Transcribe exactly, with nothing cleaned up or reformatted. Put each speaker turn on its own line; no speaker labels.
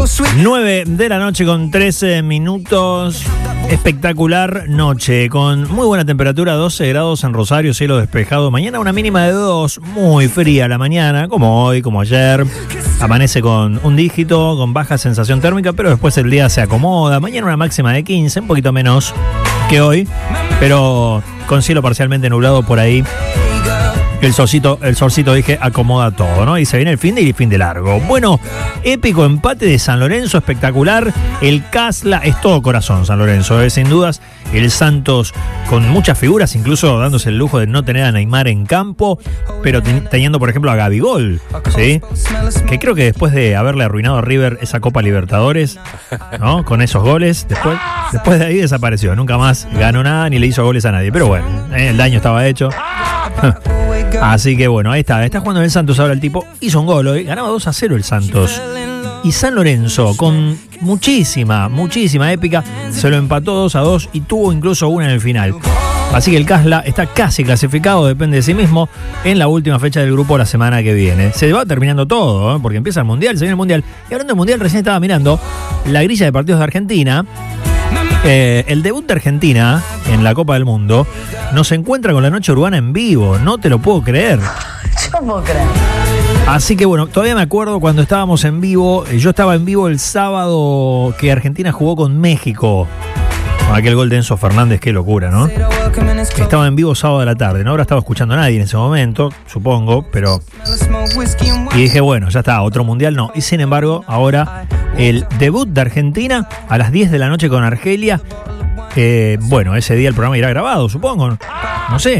nueve de la noche con trece minutos. Espectacular noche, con muy buena temperatura, doce grados en Rosario, cielo despejado. Mañana una mínima de dos, muy fría la mañana, como hoy, como ayer. Amanece con un dígito, con baja sensación térmica, pero después el día se acomoda. Mañana una máxima de quince, un poquito menos que hoy, pero con cielo parcialmente nublado por ahí. El solcito, el solcito, dije, acomoda todo, ¿no? Y se viene el fin de y fin de largo. Bueno, épico empate de San Lorenzo, espectacular. El Casla, es todo corazón San Lorenzo, ¿eh? Sin dudas. El Santos con muchas figuras, incluso dándose el lujo de no tener a Neymar en campo, pero ten, teniendo, por ejemplo, a Gabigol, ¿sí? Que creo que después de haberle arruinado a River esa Copa Libertadores, ¿no? Con esos goles, después, después de ahí desapareció. Nunca más ganó nada ni le hizo goles a nadie. Pero bueno, ¿eh? El daño estaba hecho. Así que bueno, ahí está, está jugando en el Santos ahora el tipo, hizo un gol hoy, ganaba dos a cero el Santos. Y San Lorenzo, con muchísima, muchísima épica, se lo empató dos a dos y tuvo incluso una en el final. Así que el Casla está casi clasificado, depende de sí mismo, en la última fecha del grupo la semana que viene. Se va terminando todo, ¿eh? Porque empieza el Mundial, se viene el Mundial. Y hablando del Mundial, recién estaba mirando la grilla de partidos de Argentina. Eh, el debut de Argentina en la Copa del Mundo nos encuentra con la Noche Urbana en vivo. No te lo puedo creer.
Yo puedo creer.
Así que bueno, todavía me acuerdo cuando estábamos en vivo. Yo estaba en vivo el sábado que Argentina jugó con México. Aquel gol de Enzo Fernández, qué locura, ¿no? Estaba en vivo sábado de la tarde, no habrá estado escuchando a nadie en ese momento, supongo, pero... Y dije, bueno, ya está, otro mundial no. Y sin embargo, ahora el debut de Argentina a las diez de la noche con Argelia. Eh, bueno, ese día el programa irá grabado, supongo. No sé.